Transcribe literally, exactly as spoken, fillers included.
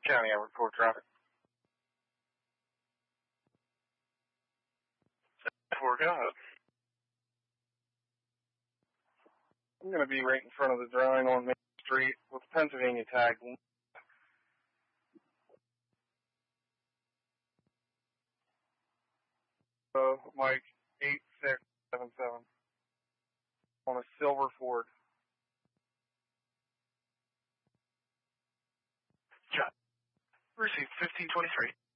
County, I report traffic. Four, go ahead. I'm going to be right in front of the drawing on Main Street with Pennsylvania tag. So, Mike, eight six seven seven on a silver Ford. Got Received fifteen twenty-three.